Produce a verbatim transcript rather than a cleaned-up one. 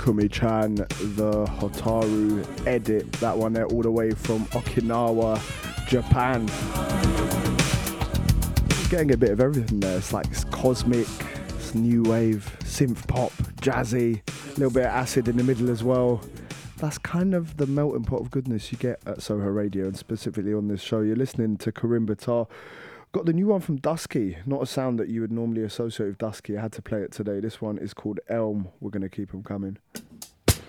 Kumi-chan, the Hotaru edit, that one there all the way from Okinawa, Japan. Getting a bit of everything there. It's like it's cosmic, it's new wave, synth pop, jazzy, a little bit of acid in the middle as well. That's kind of the melting pot of goodness you get at Soho Radio, and specifically on this show. You're listening to Karim Batar. Got the new one from Dusky, not a sound that you would normally associate with Dusky. I had to play it today. This one is called Elm. We're going to keep them coming.